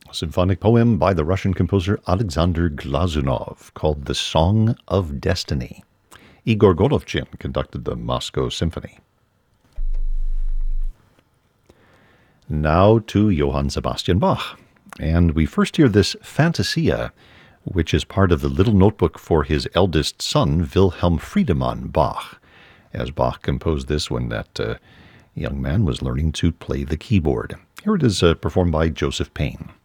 a symphonic poem by the Russian composer Alexander Glazunov called The Song of Destiny. Igor Golovchin conducted the Moscow Symphony. Now to Johann Sebastian Bach, and we first hear this Fantasia, which is part of the little notebook for his eldest son, Wilhelm Friedemann Bach, as Bach composed this when that young man was learning to play the keyboard. Here it is performed by Joseph Payne.